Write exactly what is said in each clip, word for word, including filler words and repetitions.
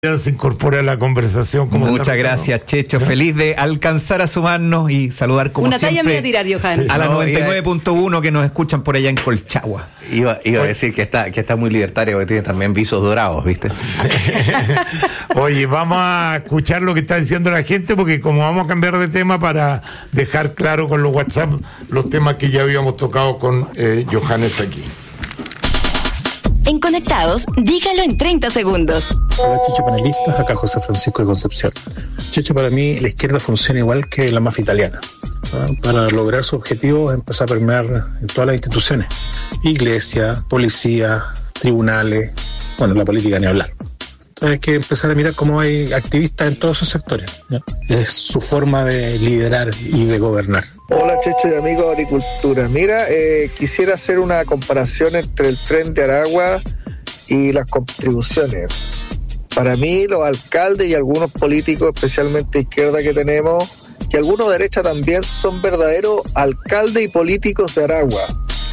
se incorpora a la conversación. Como Muchas gracias, Checho. ¿Eh? Feliz de alcanzar a sumarnos y saludar como Una siempre. Una talla me voy a tirar, Johan. A la no, noventa y nueve punto uno que nos escuchan por allá en Colchagua. Iba, iba a decir que está, que está muy libertario, porque tiene también visos dorados, ¿viste? Oye, vamos a escuchar lo que está diciendo la gente, porque como vamos a cambiar de tema para dejar claro con los WhatsApp los temas que ya habíamos tocado con eh, Johannes aquí. En Conectados, dígalo en treinta segundos. Hola, Checho panelistas, acá José Francisco de Concepción. Checho, para mí la izquierda funciona igual que la mafia italiana. ¿no? Para lograr su objetivo empezar a permear en todas las instituciones. Iglesia, policía, tribunales, bueno, la política ni hablar. Entonces hay que empezar a mirar cómo hay activistas en todos esos sectores. ¿no? Es su forma de liderar y de gobernar. Hola, Checho y amigos de Agricultura. Mira, eh, quisiera hacer una comparación entre el tren de Aragua y las contribuciones. Para mí, los alcaldes y algunos políticos, especialmente de izquierda que tenemos, y algunos de derecha también, son verdaderos alcaldes y políticos de Aragua.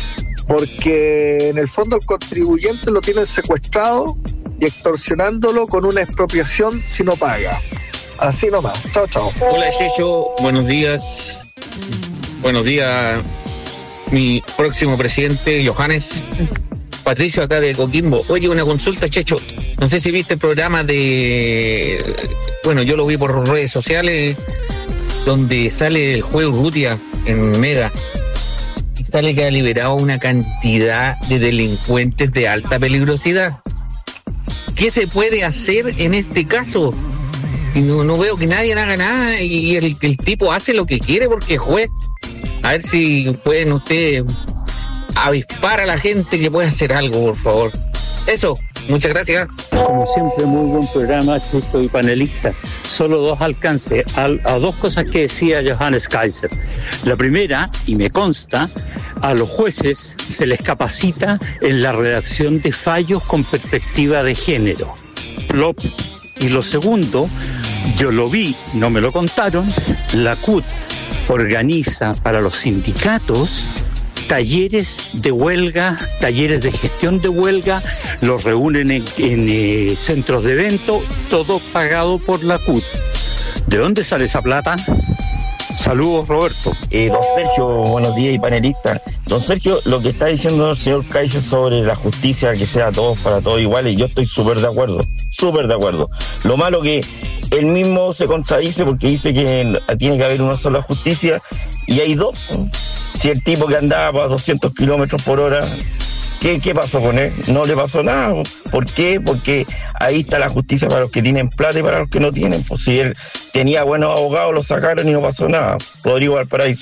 Porque en el fondo el contribuyente lo tienen secuestrado y extorsionándolo con una expropiación si no paga. Así nomás. Chao, chao. Hola, Checho. Buenos días. Buenos días, mi próximo presidente, Johannes. Patricio, acá de Coquimbo. Oye, una consulta, Checho. No sé si viste el programa de... Bueno, yo lo vi por redes sociales, donde sale el juez Urrutia en Mega. Y sale que ha liberado una cantidad de delincuentes de alta peligrosidad. ¿Qué se puede hacer en este caso? No, no veo que nadie haga nada y el, el tipo hace lo que quiere porque es juez. A ver si pueden ustedes avispar a la gente que pueda hacer algo, por favor. Eso, muchas gracias. Como siempre, muy buen programa, Checho y panelistas. Solo dos alcances a, a dos cosas que decía Johannes Kaiser. La primera, y me consta, a los jueces se les capacita en la redacción de fallos con perspectiva de género. Lo, y lo segundo, yo lo vi, no me lo contaron, la C U T organiza para los sindicatos talleres de huelga, talleres de gestión de huelga, los reúnen en, en eh, centros de evento, todo pagado por la C U T. ¿De dónde sale esa plata? Saludos, Roberto. Eh, don Sergio, buenos días y panelistas. Don Sergio, lo que está diciendo el señor Kaiser sobre la justicia, que sea todos para todos iguales, yo estoy súper de acuerdo, súper de acuerdo. Lo malo que él mismo se contradice porque dice que tiene que haber una sola justicia y hay dos. Si el tipo que andaba a doscientos kilómetros por hora, ¿qué, ¿qué pasó con él? No le pasó nada. ¿Por qué? Porque ahí está la justicia para los que tienen plata y para los que no tienen. Pues si él tenía buenos abogados, lo sacaron y no pasó nada. Rodrigo Valparaíso.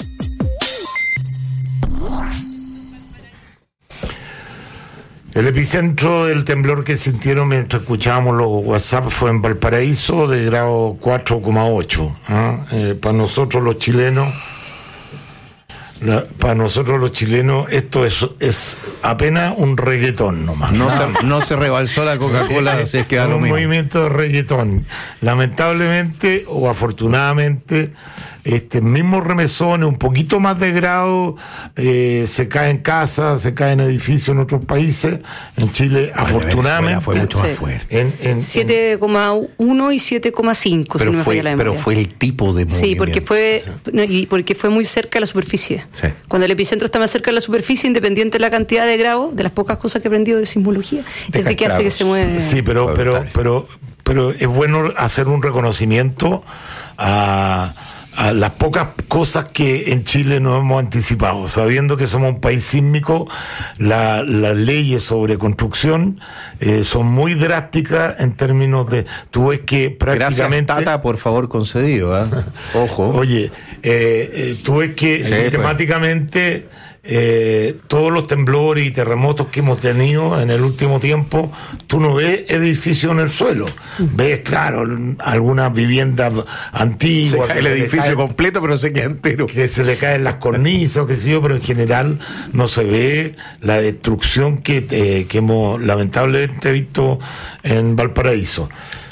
El epicentro del temblor que sintieron mientras escuchábamos los WhatsApp fue en Valparaíso, de grado cuatro coma ocho. ¿eh? Eh, para nosotros los chilenos, la, para nosotros los chilenos esto es, es apenas un reggaetón nomás. No, se, no se rebalsó la Coca-Cola, así es que da lo un mismo. movimiento de reggaetón. Lamentablemente o afortunadamente, este mismo remesones, un poquito más de grado, eh, se cae en casas, se cae en edificios en otros países. En Chile, Ay, afortunadamente, fue mucho más sí. fuerte. En, en, siete coma uno y siete coma cinco, si no me falla la memoria. Pero fue el tipo de movimiento. Sí, porque fue, no, y porque fue muy cerca de la superficie. Sí. Cuando el epicentro está más cerca de la superficie, independiente de la cantidad de grados, de las pocas cosas que he aprendido de sismología, es de que hace que se mueve. Sí, pero, pero, pero, pero es bueno hacer un reconocimiento a, a las pocas cosas que en Chile nos hemos anticipado, sabiendo que somos un país sísmico. La, las leyes sobre construcción eh, son muy drásticas en términos de, tú ves que prácticamente... Gracias, Tata, por favor, concedido, ¿eh? Ojo. Oye, eh, eh, tú ves que Sí, sistemáticamente eh, todos los temblores y terremotos que hemos tenido en el último tiempo, tú no ves edificios en el suelo, ves, claro, algunas viviendas antiguas, se cae el edificio cae, completo, pero se queda entero, que se le caen las cornisas o qué sé yo, pero en general no se ve la destrucción que, eh, que hemos lamentablemente visto en Valparaíso.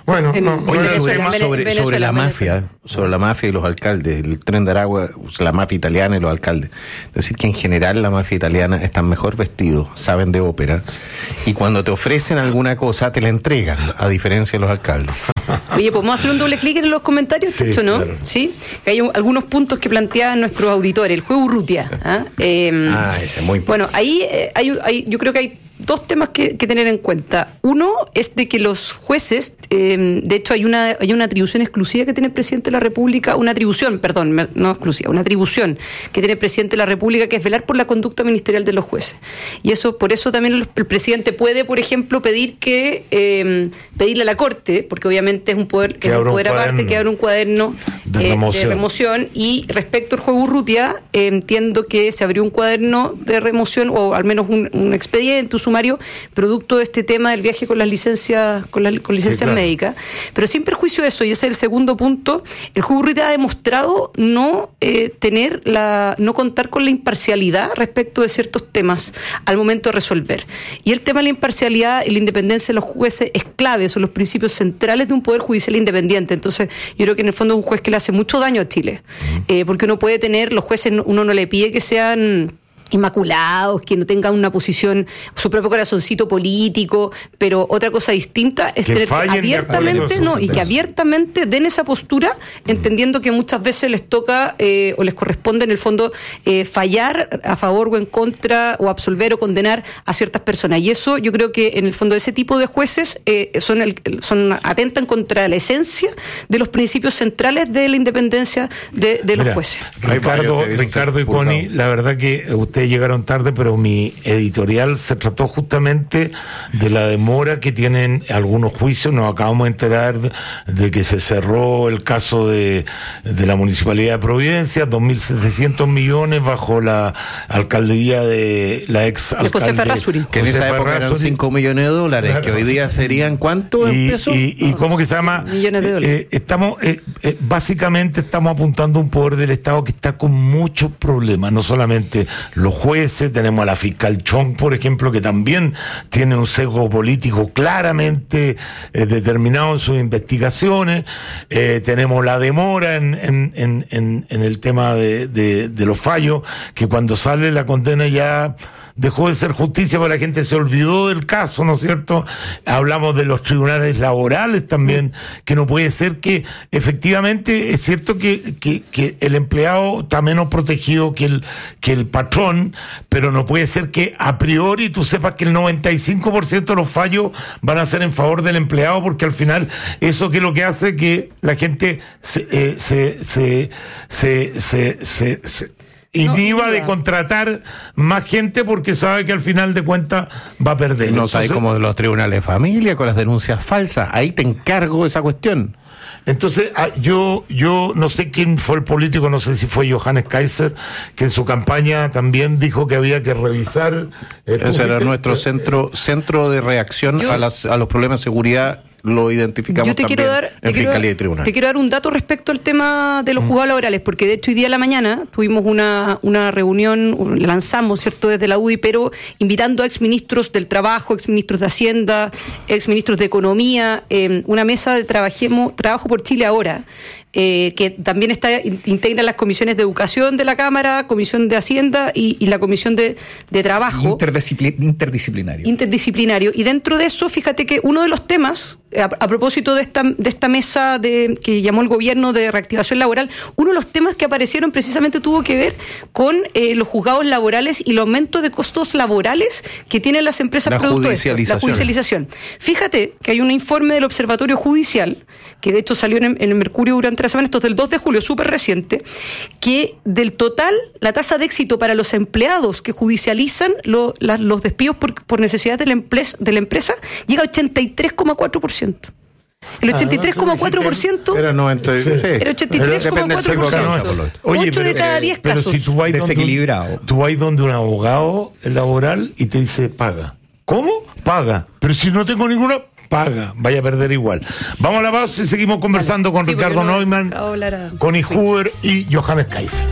Bueno, En- no, en no era el Venezuela, tema. en Vene- sobre, Venezuela, sobre la Venezuela. mafia, sobre la mafia y los alcaldes, el tren de Aragua, la mafia italiana y los alcaldes. Es decir, que en general la mafia italiana están mejor vestidos, saben de ópera, y cuando te ofrecen alguna cosa te la entregan, a diferencia de los alcaldes. Oye, ¿podemos hacer un doble clic en los comentarios, Sí, Checho, no? claro. Sí. Hay un- algunos puntos que planteaban nuestros auditores. El juego Urrutia. ¿ah? Eh, Ah, ese es muy importante. Bueno, ahí eh, hay, hay- yo creo que hay dos temas que, que tener en cuenta. Uno es de que los jueces, eh, de hecho hay una hay una atribución exclusiva que tiene el presidente de la República, una atribución, perdón, me- no exclusiva, una atribución que tiene el presidente de la República, que es velar por la conducta ministerial de los jueces. Y eso, por eso también el, el presidente puede, por ejemplo, pedir que eh, pedirle a la Corte, porque obviamente es un poder que Que es un abra un poder aparte, cuaderno que abre un cuaderno de eh, remoción. de remoción. Y respecto al juego Urrutia, eh, entiendo que se abrió un cuaderno de remoción, o al menos un, un expediente, un sumario, producto de este tema del viaje con las licencias, con las con licencias claro. médicas. Pero sin perjuicio de eso, y ese es el segundo punto, el juego Urrutia ha demostrado no eh, tener la, no contar con la imparcialidad respecto de ciertos temas al momento de resolver. Y el tema de la imparcialidad y la independencia de los jueces es clave, son los principios centrales de un poder judicial independiente. Entonces, yo creo que en el fondo es un juez que le hace mucho daño a Chile, eh, porque uno puede tener, los jueces, uno no le pide que sean inmaculados, que no tengan una posición, su propio corazoncito político, pero otra cosa distinta es Que tener que fallen de abiertamente, acuerdo a sus no, y que sentencias. abiertamente den esa postura, entendiendo que muchas veces les toca eh, o les corresponde en el fondo eh, fallar a favor o en contra, o absolver o condenar a ciertas personas. Y eso yo creo que en el fondo ese tipo de jueces eh, son, el, son atentan contra la esencia de los principios centrales de la independencia de, de los Mira, jueces. Hay Ricardo, varios que dicen Ricardo ser y Connie, purgados. la verdad que ustedes llegaron tarde, pero mi editorial se trató justamente de la demora que tienen algunos juicios. Nos acabamos de enterar de que se cerró el caso de, de la Municipalidad de Providencia, dos mil setecientos millones bajo la alcaldía de la ex De José alcalde Ferrazuri. Que en esa época eran cinco millones de dólares, Claro. que hoy día serían ¿cuánto en y, pesos? y, y ¿cómo que se llama? Millones de dólares. Eh, estamos, eh, eh, básicamente estamos apuntando a un poder del Estado que está con muchos problemas, no solamente los jueces, tenemos a la fiscal Chong, por ejemplo, que también tiene un sesgo político claramente eh, determinado en sus investigaciones, eh, tenemos la demora en, en, en, en, en el tema de, de, de los fallos, que cuando sale la condena ya dejó de ser justicia porque la gente se olvidó del caso, ¿no es cierto? Hablamos de los tribunales laborales también, que no puede ser que efectivamente, es cierto que, que, que el empleado está menos protegido que el, que el patrón, pero no puede ser que a priori tú sepas que el noventa y cinco por ciento de los fallos van a ser en favor del empleado, porque al final eso que es lo que hace que la gente se, eh, se, se, se, se, se, se inhiba No, de inhiba. contratar más gente porque sabe que al final de cuentas va a perder. No sabes Entonces- como de los tribunales de familia con las denuncias falsas. Ahí te encargo esa cuestión. Entonces, ah, yo yo no sé quién fue el político, no sé si fue Johannes Kaiser, que en su campaña también dijo que había que revisar. eh, tú Ese era fuiste- nuestro centro centro de reacción Yo- a, las, a los problemas de seguridad. Lo identificamos Yo te también quiero dar, te en quiero Fiscalía dar- y Tribunal. te quiero dar un dato respecto al tema de los juzgados laborales, porque de hecho hoy día a la mañana tuvimos una, una reunión, un- lanzamos, ¿cierto?, desde la U D I, pero invitando a exministros del Trabajo, exministros de Hacienda, exministros de Economía, eh, una mesa de trabajemos, Trabajo por Chile Ahora, eh, que también está integra las comisiones de Educación de la Cámara, Comisión de Hacienda y, y la Comisión de, de Trabajo. Interdiscipli- interdisciplinario. Interdisciplinario. Y dentro de eso, fíjate que uno de los temas, a, a propósito de esta, de esta mesa de, que llamó el gobierno de reactivación laboral, uno de los temas que aparecieron precisamente tuvo que ver con eh, los juzgados laborales y el aumento de costos laborales que tienen las empresas La producto de esto, judicialización. la judicialización. Fíjate que hay un informe del Observatorio Judicial, que de hecho salió en, en el Mercurio durante la semana, esto es del dos de julio, súper reciente, que del total, la tasa de éxito para los empleados que judicializan lo- la- los despidos por, por necesidades de la, empresa, de la empresa llega a ochenta y tres coma cuatro por ciento. El ochenta y tres coma cuatro por ciento Era noventa, sí. era ochenta y tres coma cuatro por ciento. Oye, ocho de pero, cada eh, diez pero casos. si tú vas donde un- Desequilibrado. tú vas donde un abogado laboral y te dice paga. ¿Cómo? Paga. Pero si no tengo ninguna, paga. Vaya a perder igual. Vamos a la pausa y seguimos conversando con Sí, porque Ricardo no Neumann, acabo de hablar a- Connie Huber y Johannes Kaiser.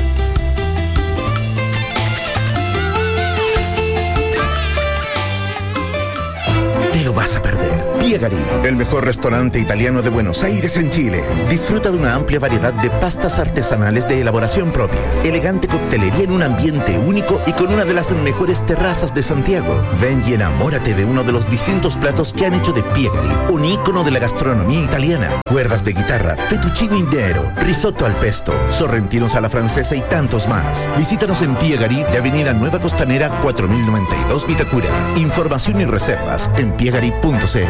te lo vas a perder. Piegari, el mejor restaurante italiano de Buenos Aires en Chile. Disfruta de una amplia variedad de pastas artesanales de elaboración propia, elegante coctelería en un ambiente único y con una de las mejores terrazas de Santiago. Ven y enamórate de uno de los distintos platos que han hecho de Piegari un ícono de la gastronomía italiana. Cuerdas de guitarra, fettuccine indero, risotto al pesto, sorrentinos a la francesa y tantos más. Visítanos en Piegari de Avenida Nueva Costanera cuatro mil noventa y dos Vitacura. Información y reservas en piegari punto c l.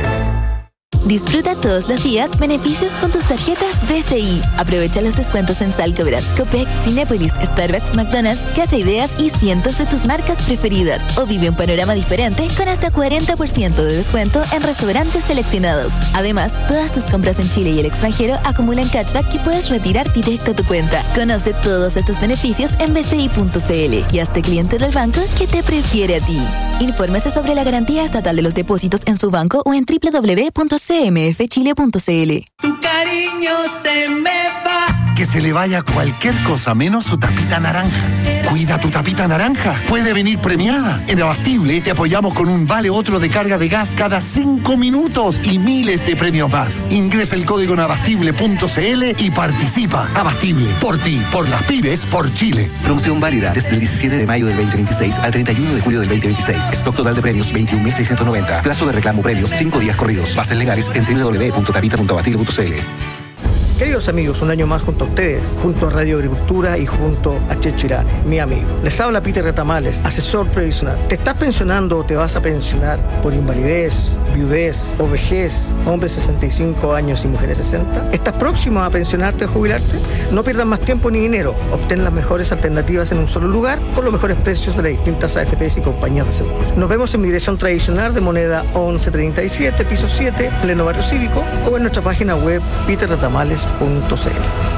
Disfruta todos los días beneficios con tus tarjetas B C I. Aprovecha los descuentos en Salcobrat, Copec, Cinépolis, Starbucks, McDonald's, Casa Ideas y cientos de tus marcas preferidas. O vive un panorama diferente con hasta cuarenta por ciento de descuento en restaurantes seleccionados. Además, todas tus compras en Chile y el extranjero acumulan cashback que puedes retirar directo a tu cuenta. Conoce todos estos beneficios en b c i punto c l y hazte cliente del banco que te prefiere a ti. Infórmese sobre la garantía estatal de los depósitos en su banco o en w w w punto c m f chile punto c l. Tu cariño se me va. Que se le vaya cualquier cosa menos su tapita naranja. Cuida tu tapita naranja. Puede venir premiada. En Abastible te apoyamos con un vale otro de carga de gas cada cinco minutos y miles de premios más. Ingresa el código en abastible punto c l y participa. Abastible. Por ti, por las pymes, por Chile. Promoción válida desde el diecisiete de mayo del veinte veintiséis al treinta y uno de julio del veinte veintiséis. Stock total de premios veintiún mil seiscientos noventa. Plazo de reclamo premios cinco días corridos. Bases legales en w w w punto tapita punto abastible punto c l. Queridos amigos, un año más junto a ustedes, junto a Radio Agricultura y junto a Checho Irane, mi amigo. Les habla Peter Retamales, asesor previsional. ¿Te estás pensionando o te vas a pensionar por invalidez, viudez o vejez, hombres sesenta y cinco años y mujeres sesenta? ¿Estás próximo a pensionarte o jubilarte? No pierdas más tiempo ni dinero. Obtén las mejores alternativas en un solo lugar con los mejores precios de las distintas A F Pes y compañías de seguros. Nos vemos en mi dirección tradicional de Moneda once treinta y siete, piso siete, pleno barrio cívico, o en nuestra página web peter retamales punto c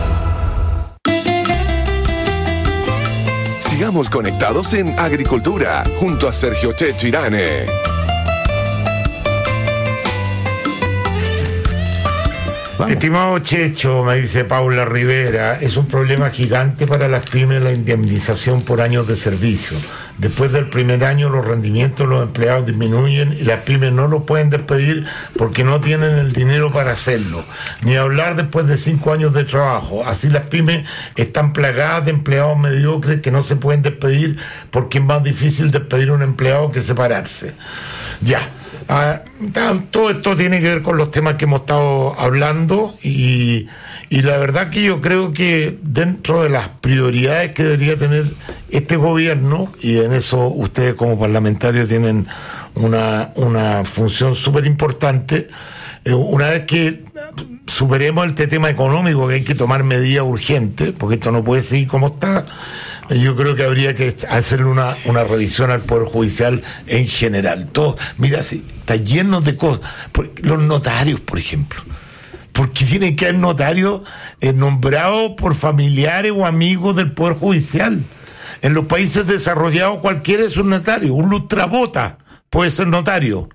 l. Sigamos conectados en Agricultura, junto a Sergio Checho Irane. Vamos. Estimado Checho, me dice Paula Rivera, es un problema gigante para las pymes la indemnización por años de servicio. Después del primer año los rendimientos de los empleados disminuyen y las pymes no los pueden despedir porque no tienen el dinero para hacerlo. Ni hablar después de cinco años de trabajo. Así las pymes están plagadas de empleados mediocres que no se pueden despedir porque es más difícil despedir a un empleado que separarse. Ya. Ah, todo esto tiene que ver con los temas que hemos estado hablando y, y la verdad que yo creo que dentro de las prioridades que debería tener este gobierno, y en eso ustedes como parlamentarios tienen una, una función súper importante, eh, una vez que superemos este tema económico, que hay que tomar medidas urgentes, porque esto no puede seguir como está. Yo creo que habría que hacerle una, una revisión al Poder Judicial en general. Todo, mira, sí, está lleno de cosas. Los notarios, por ejemplo. Porque tienen que haber notarios eh, nombrados por familiares o amigos del Poder Judicial. En los países desarrollados cualquiera es un notario. Un lustrabota puede ser notario.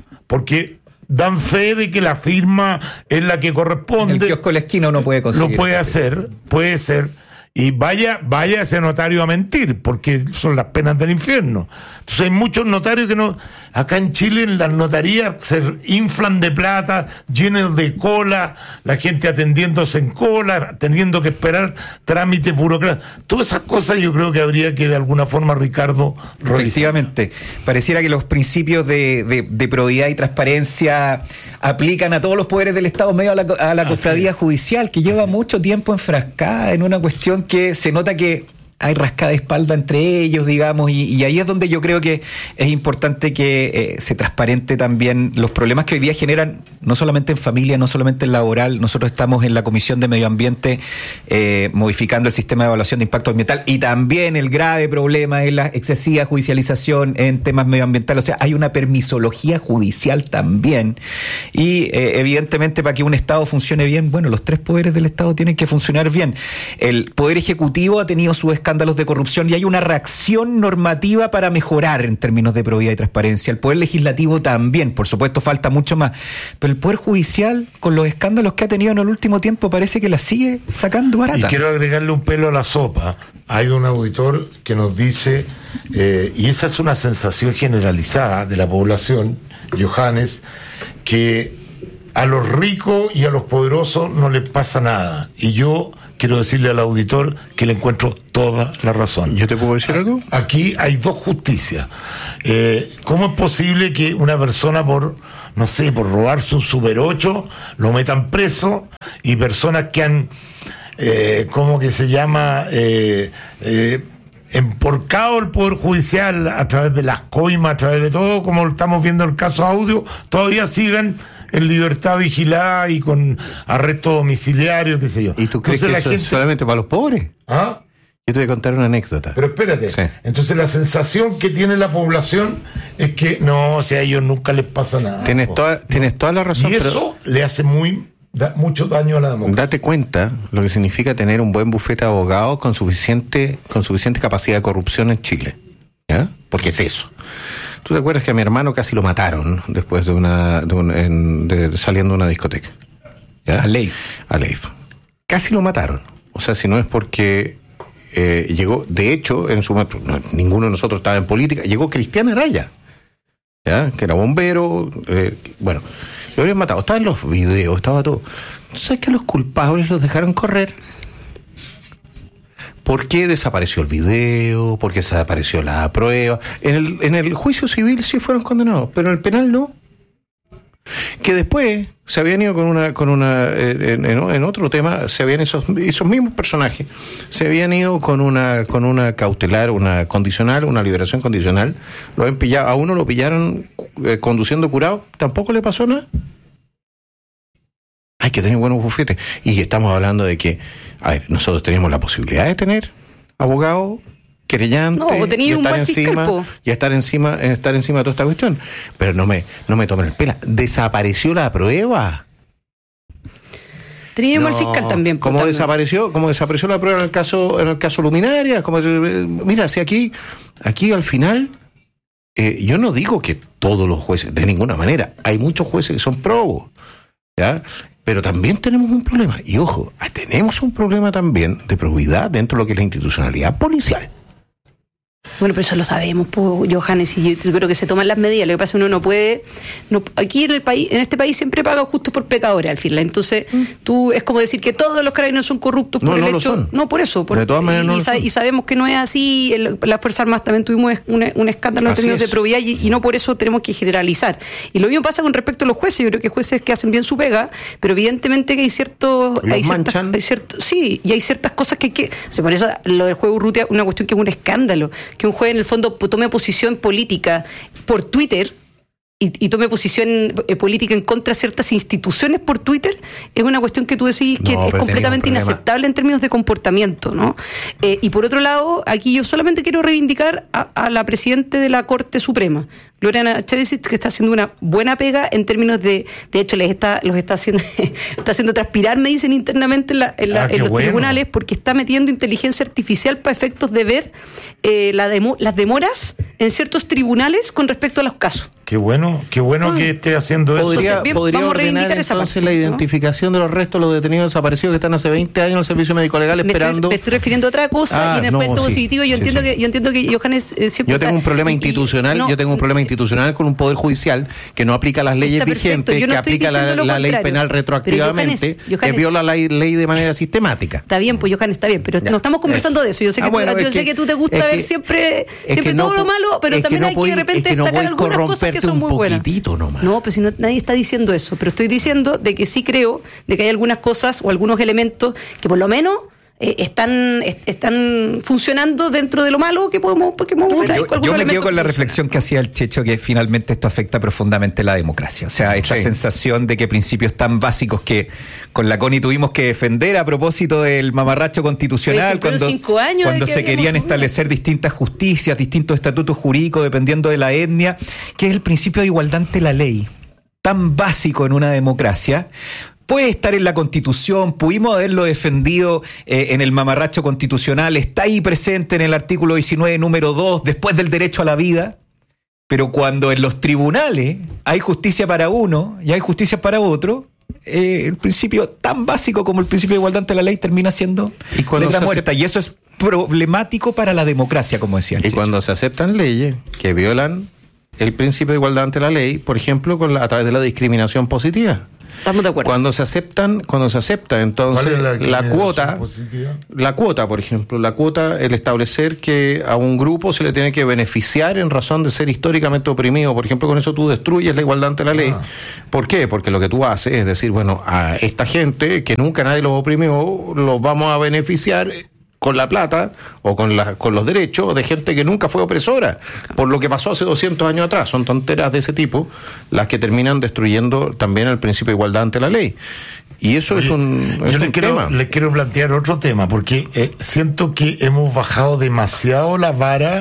Porque dan fe de que la firma es la que corresponde. El kiosco de la esquina uno puede conseguir. Lo puede hacer, puede ser. Y vaya, vaya ese notario a mentir, porque son las penas del infierno. Entonces hay muchos notarios que no... Acá en Chile en las notarías se inflan de plata, llenos de cola, la gente atendiéndose en cola, teniendo que esperar trámites burocráticos. Todas esas cosas yo creo que habría que de alguna forma, Ricardo, revisar. Efectivamente. Pareciera que los principios de, de, de probidad y transparencia aplican a todos los poderes del Estado, medio a la, a la cofradía judicial, que lleva mucho tiempo enfrascada en una cuestión que se nota que hay rascada de espalda entre ellos, digamos, y, y ahí es donde yo creo que es importante que eh, se transparente también los problemas que hoy día generan, no solamente en familia, no solamente en laboral. Nosotros estamos en la Comisión de Medio Ambiente eh, modificando el sistema de evaluación de impacto ambiental, y también el grave problema es la excesiva judicialización en temas medioambientales. O sea, hay una permisología judicial también, y eh, evidentemente para que un Estado funcione bien, bueno, los tres poderes del Estado tienen que funcionar bien. El Poder Ejecutivo ha tenido su escala escándalos de corrupción y hay una reacción normativa para mejorar en términos de probidad y transparencia. El Poder Legislativo también, por supuesto, falta mucho más. Pero el Poder Judicial, con los escándalos que ha tenido en el último tiempo, parece que la sigue sacando barata. Y quiero agregarle un pelo a la sopa. Hay un auditor que nos dice, eh, y esa es una sensación generalizada de la población, Johannes, que a los ricos y a los poderosos no les pasa nada. Y yo quiero decirle al auditor que le encuentro toda la razón. ¿Yo te puedo decir algo? Aquí hay dos justicias. Eh, ¿Cómo es posible que una persona por, no sé, por robarse un Super ocho, lo metan preso, y personas que han, eh, ¿cómo que se llama? Eh, eh, emporcado el Poder Judicial a través de las coimas, a través de todo, como estamos viendo el caso Audio, todavía sigan en libertad vigilada y con arresto domiciliario, qué sé yo. ¿Y tú crees Entonces, que eso gente... es solamente para los pobres? ¿Ah? Yo te voy a contar una anécdota. Pero espérate, sí. Entonces la sensación que tiene la población es que no, o sea, a ellos nunca les pasa nada. Tienes, toda, no. tienes toda la razón. Y eso pero... le hace muy da mucho daño a la democracia. Date cuenta lo que significa tener un buen bufete de abogados con suficiente, con suficiente capacidad de corrupción en Chile. ¿Ya? Porque es eso. ¿Tú te acuerdas que a mi hermano casi lo mataron después de una de, un, en, de saliendo de una discoteca? ¿Ya? A Leif. A Leif. Casi lo mataron. O sea, si no es porque eh, llegó, de hecho, en su no, ninguno de nosotros estaba en política, llegó Cristian Araya, ¿ya? Que era bombero, eh, bueno, lo habrían matado. Estaba en los videos, estaba todo. ¿Sabes que los culpables los dejaron correr? ¿Por qué desapareció el video? ¿Por qué desapareció la prueba? En el, en el juicio civil sí fueron condenados, pero en el penal no. Que después se habían ido con una, con una, en, en, en otro tema, se habían esos, esos mismos personajes, se habían ido con una, con una cautelar, una condicional, una liberación condicional, lo habían pillado, a uno lo pillaron eh, conduciendo curado, tampoco le pasó nada. Hay que tener buenos bufetes. Y estamos hablando de que, a ver, nosotros tenemos la posibilidad de tener abogados, querellantes, no, y estar encima, fiscal, y estar encima, estar encima de toda esta cuestión. Pero no me, no me tomen el pela. ¿Desapareció la prueba? Teníamos no, el fiscal también. ¿Cómo también. desapareció? ¿Cómo desapareció la prueba en el caso, en el caso Luminaria? ¿Cómo, mira, si aquí, aquí al final, eh, yo no digo que todos los jueces, de ninguna manera, hay muchos jueces que son probos, ¿ya? Pero también tenemos un problema, y ojo, tenemos un problema también de probidad dentro de lo que es la institucionalidad policial. Bueno, pero eso lo sabemos, pues, Johannes, y yo creo que se toman las medidas. Lo que pasa es que uno no puede, no, aquí en el país, en este país siempre paga justo por pecadores, al final. Entonces, mm. tú es como decir que todos los carabineros son corruptos por no, el no hecho, lo son. no por eso, por, de todas maneras y, no y, sa- y sabemos que no es así. El, las Fuerzas Armadas también tuvimos un, un escándalo en términos de probidad y, y no por eso tenemos que generalizar. Y lo mismo pasa con respecto a los jueces. Yo creo que hay jueces que hacen bien su pega, pero evidentemente que hay ciertos, hay ciertas, hay ciertos, sí, y hay ciertas cosas que hay que, o sea, por eso lo del juego Urrutia es una cuestión que es un escándalo, que un juez en el fondo tome posición política por Twitter y, y tome posición eh, política en contra de ciertas instituciones por Twitter, es una cuestión que tú decís que no, es completamente inaceptable en términos de comportamiento, ¿no? Eh, y por otro lado, aquí yo solamente quiero reivindicar a, a la presidenta de la Corte Suprema, Gloriana Cheresic, que está haciendo una buena pega en términos de, de hecho les está, los está haciendo, está haciendo transpirar, me dicen internamente en, la, en, la, ah, en los bueno. tribunales, porque está metiendo inteligencia artificial para efectos de ver eh, la demo, las demoras en ciertos tribunales con respecto a los casos. Qué bueno, qué bueno ah. que esté haciendo eso. Podría, entonces, bien, podría vamos ordenar a entonces parte, la identificación ¿no? de los restos de los detenidos desaparecidos que están hace veinte años en el servicio médico legal me esperando. Estoy, me estoy refiriendo a otra cosa, ah, y en el no, aspecto sí, positivo yo, sí, entiendo sí. Que, yo entiendo que Johannes eh, siempre... Yo tengo un problema y, institucional, no, yo tengo un problema institucional con un poder judicial que no aplica las leyes vigentes, no que aplica la, la ley penal retroactivamente, Johannes, Johannes, que viola la ley de manera sistemática. Está bien, pues Johannes, está bien, pero ya. no estamos conversando de eso. Yo sé que, ah, bueno, tú, yo sé que, que tú te gusta ver que, siempre, siempre todo no, lo malo, pero también no hay que de repente no destacar algunas cosas que son muy buenas. Nomás. No, pues si no, nadie está diciendo eso, pero estoy diciendo de que sí creo de que hay algunas cosas o algunos elementos que por lo menos Eh, están est- están funcionando dentro de lo malo que podemos porque podemos ver ahí yo, yo me quedo con la reflexión que hacía el Checho, que finalmente esto afecta profundamente la democracia, o sea, esta sí. sensación de que principios tan básicos que con la Connie tuvimos que defender a propósito del mamarracho constitucional, cuando, cuando se querían establecer distintas justicias, distintos estatutos jurídicos dependiendo de la etnia, que es el principio de igualdad ante la ley, tan básico en una democracia. puede estar en la Constitución, pudimos haberlo defendido eh, en el mamarracho constitucional, está ahí presente en el artículo diecinueve, número dos, después del derecho a la vida, pero cuando en los tribunales hay justicia para uno y hay justicia para otro, eh, el principio tan básico como el principio de igualdad ante la ley termina siendo letra muerta, y eso es problemático para la democracia, como decía el Y Checho. cuando se aceptan leyes que violan el principio de igualdad ante la ley, por ejemplo, con la, a través de la discriminación positiva. Estamos de acuerdo. Cuando se aceptan, cuando se acepta entonces ¿Cuál es la la, discriminación cuota, positiva? la cuota, por ejemplo, la cuota, el establecer que a un grupo se le tiene que beneficiar en razón de ser históricamente oprimido, por ejemplo, con eso tú destruyes la igualdad ante la ley. Ah. ¿Por qué? Porque lo que tú haces es decir, bueno, a esta gente que nunca nadie los oprimió, los vamos a beneficiar con la plata o con, la, con los derechos de gente que nunca fue opresora, por lo que pasó hace doscientos años atrás. Son tonteras de ese tipo las que terminan destruyendo también el principio de igualdad ante la ley. Y eso Oye, es un, es yo un le quiero, tema. le quiero plantear otro tema, porque eh, siento que hemos bajado demasiado la vara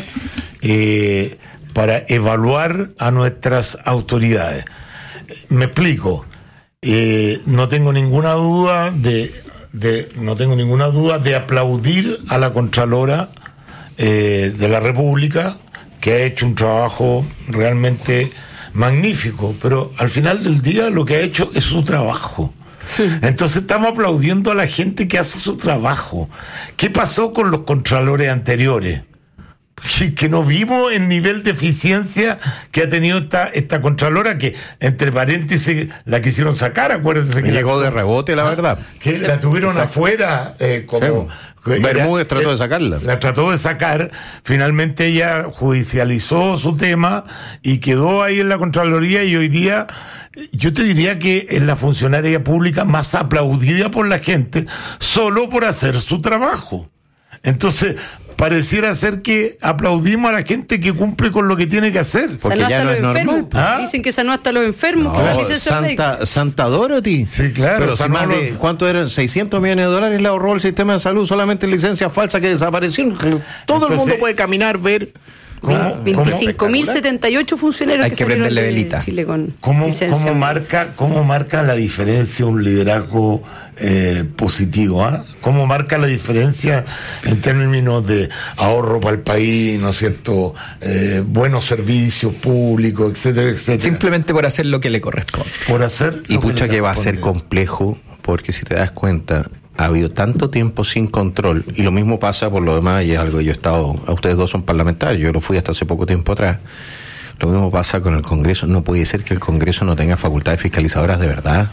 eh, para evaluar a nuestras autoridades. Me explico. Eh, no tengo ninguna duda de... De, no tengo ninguna duda de aplaudir a la Contralora eh, de la República, que ha hecho un trabajo realmente magnífico, pero al final del día lo que ha hecho es su trabajo. Entonces estamos aplaudiendo a la gente que hace su trabajo. ¿Qué pasó con los contralores anteriores? Que, que no vimos el nivel de eficiencia que ha tenido esta, esta Contralora, que entre paréntesis la quisieron sacar, acuérdense que llegó la, de rebote, la verdad. Que la tuvieron Exacto. afuera eh, como... Sí. Bermúdez era, trató de sacarla. La trató de sacar, finalmente ella judicializó su tema y quedó ahí en la Contraloría, y hoy día yo te diría que es la funcionaria pública más aplaudida por la gente solo por hacer su trabajo. Entonces, pareciera ser que aplaudimos a la gente que cumple con lo que tiene que hacer. Porque ya no es normal. ¿Ah? Dicen que sanó hasta los enfermos. No, Santa, Santa Dorothy. Sí, claro. Pero si más de, ¿cuánto eran? seiscientos millones de dólares le ahorró el sistema de salud solamente en licencias falsas que desaparecieron. Todo Entonces, el mundo puede caminar, ver... veinticinco mil setenta y ocho funcionarios Hay que, que prenderle velita. Chile con ¿Cómo, cómo, marca, ¿Cómo marca la diferencia un liderazgo eh, positivo? ¿eh? ¿Cómo marca la diferencia en términos de ahorro para el país, ¿no es cierto? Eh, buenos servicios públicos, etcétera, etcétera. Simplemente por hacer lo que le corresponde. Por hacer. Y pucha que, que va a ser complejo, porque si te das cuenta, ha habido tanto tiempo sin control, y lo mismo pasa por lo demás, y es algo que yo he estado, a ustedes dos son parlamentarios, yo lo fui hasta hace poco tiempo atrás, lo mismo pasa con el Congreso. No puede ser que el Congreso no tenga facultades fiscalizadoras de verdad.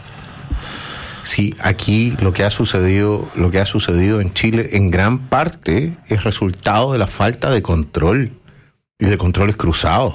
Sí, aquí lo que ha sucedido, lo que ha sucedido en Chile en gran parte es resultado de la falta de control y de controles cruzados.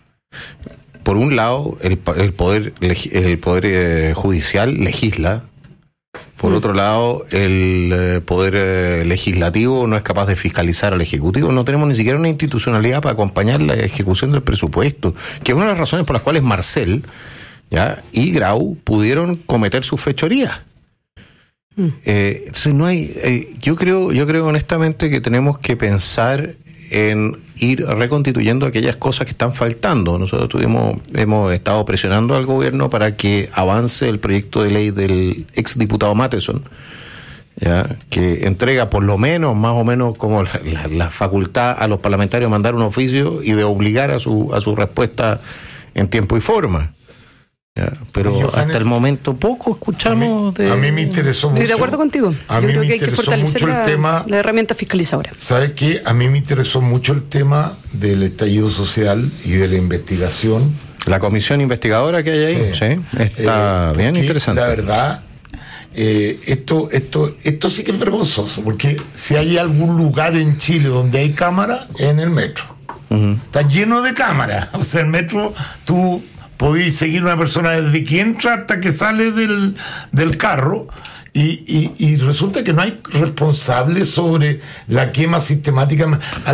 Por un lado, el, el poder, el poder eh, judicial legisla. Por otro lado, el eh, poder eh, legislativo no es capaz de fiscalizar al Ejecutivo. No tenemos ni siquiera una institucionalidad para acompañar la ejecución del presupuesto, que es una de las razones por las cuales Marcel, ¿ya?, y Grau pudieron cometer sus fechorías. Mm. Eh, entonces no hay... Eh, yo creo, yo creo honestamente que tenemos que pensar en ir reconstituyendo aquellas cosas que están faltando. Nosotros tuvimos, hemos estado presionando al gobierno para que avance el proyecto de ley del exdiputado Matheson, ya, que entrega por lo menos, más o menos, como la, la, la facultad a los parlamentarios de mandar un oficio y de obligar a su, a su respuesta en tiempo y forma. Ya, pero Johannes, hasta el momento poco escuchamos a mí, de... A mí me interesó mucho... Estoy de acuerdo contigo. A Yo mí creo me que hay que fortalecer mucho la, el tema, la herramienta fiscalizadora. ¿Sabes qué? A mí me interesó mucho el tema del estallido social y de la investigación. La comisión investigadora que hay ahí, sí, sí está eh, bien interesante. La verdad, eh, esto, esto, esto sí que es vergonzoso, porque si hay algún lugar en Chile donde hay cámara, es en el metro. Uh-huh. Está lleno de cámaras. O sea, el metro, tú... podéis seguir una persona desde que entra hasta que sale del, del carro y, y, y resulta que no hay responsable sobre la quema sistemática. Al,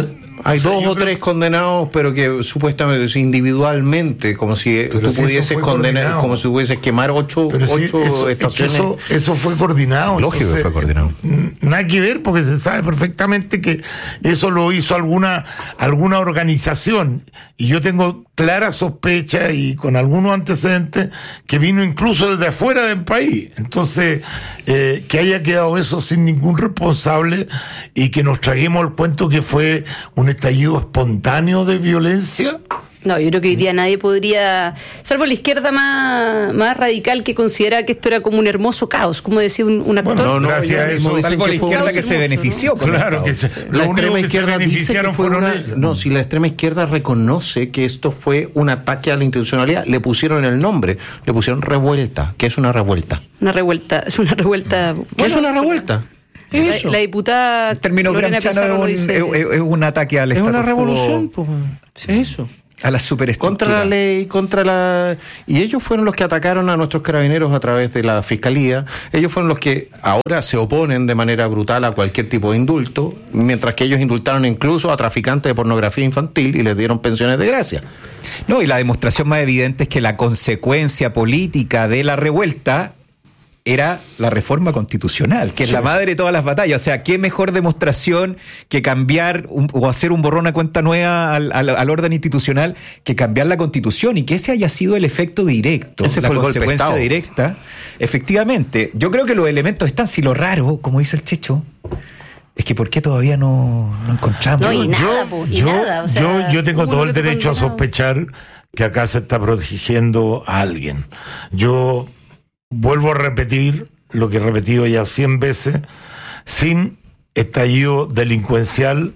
Hay O sea, dos yo o creo- tres condenados, pero que supuestamente es individualmente, como si Pero tú si eso pudieses fue condenar, coordinado. como si pudieses quemar ocho, Pero sí, ocho eso, es que estaciones. eso, eso fue coordinado. Lógico que fue coordinado. n- Nada que ver, porque se sabe perfectamente que eso lo hizo alguna, alguna organización. Y yo tengo clara sospecha y con algunos antecedentes que vino incluso desde afuera del país. Entonces, eh, que haya quedado eso sin ningún responsable y que nos traguemos el cuento que fue un estallido espontáneo de violencia. No, yo creo que hoy día nadie podría, salvo la izquierda más, más radical que considera que esto era como un hermoso caos, como decía un, un actor. No, no, Gracias ellos a eso. mismos dicen Salvo la que fue izquierda un- que se benefició con Claro el que caos. se, La lo único extrema que se izquierda dice que beneficiaron fue fueron una, ellos. no, si la extrema izquierda reconoce que esto fue un ataque a la institucionalidad, le pusieron el nombre, le pusieron revuelta. ¿Qué es una revuelta? Una revuelta, es una revuelta. ¿Qué es una revuelta? La, Eso. la diputada En términos Lorena gramscianos Pizarro lo es un, dice. es- es un ataque al Es status una quo, revolución, pues, es eso. a la superestructura. Contra la ley, contra la... Y ellos fueron los que atacaron a nuestros carabineros a través de la fiscalía. Ellos fueron los que ahora se oponen de manera brutal a cualquier tipo de indulto, mientras que ellos indultaron incluso a traficantes de pornografía infantil y les dieron pensiones de gracia. No, y la demostración más evidente es que la consecuencia política de la revuelta era la reforma constitucional, que es la madre de todas las batallas. O sea, qué mejor demostración que cambiar un- o hacer un borrón a cuenta nueva al, al- al orden institucional que cambiar la Constitución, y que ese haya sido el efecto directo, Ese la fue el golpe de consecuencia Estado. directa. Efectivamente, yo creo que los elementos están, si lo raro, como dice el Checho, es que ¿por qué todavía no, no encontramos? No, y Yo- nada, po, y yo, nada, o sea, yo, yo tengo hubo todo uno el que te derecho a condenado. sospechar que acá se está protegiendo a alguien. Yo vuelvo a repetir lo que he repetido ya cien veces: sin estallido delincuencial,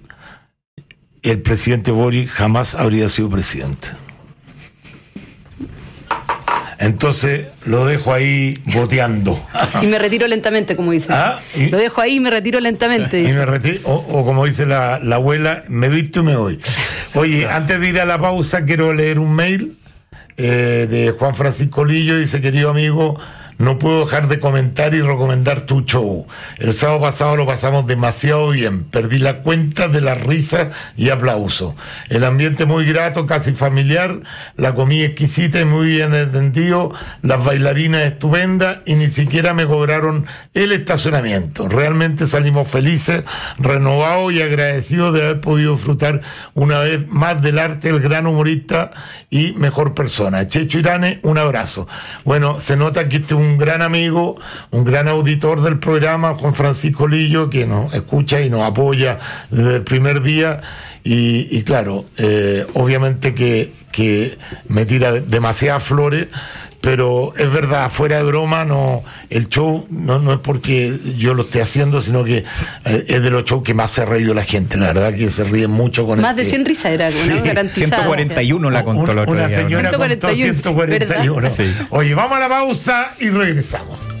el presidente Boric jamás habría sido presidente. Entonces lo dejo ahí boteando. Y me retiro lentamente, como dice. Ah, y- Lo dejo ahí y me retiro lentamente. Y Dice. me retiro, o, o como dice la, la abuela, me visto y me voy. Oye, antes de ir a la pausa, quiero leer un mail eh, de Juan Francisco Lillo. Dice: querido amigo, no puedo dejar de comentar y recomendar tu show. El sábado pasado lo pasamos demasiado bien. Perdí la cuenta de las risas y aplausos. El ambiente muy grato, casi familiar. La comida exquisita y muy bien entendido. Las bailarinas estupendas y ni siquiera me cobraron el estacionamiento. Realmente salimos felices, renovados y agradecidos de haber podido disfrutar una vez más del arte del gran humorista y mejor persona. Checho Irane, un abrazo. Bueno, se nota que este es un gran amigo, un gran auditor del programa, Juan Francisco Lillo, que nos escucha y nos apoya desde el primer día. Y, y claro, eh, obviamente que, que me tira demasiadas flores, pero es verdad, fuera de broma, no, el show no, no es porque yo lo esté haciendo, sino que eh, es de los shows que más se ha reído la gente. La verdad que se ríen mucho con Más de este- cien risas era, ¿no? Garantizada. ciento cuarenta y uno la contó el otro Una día, ¿no? señora contó ciento cuarenta y uno, ciento cuarenta y uno. Sí. Oye, vamos a la pausa y regresamos.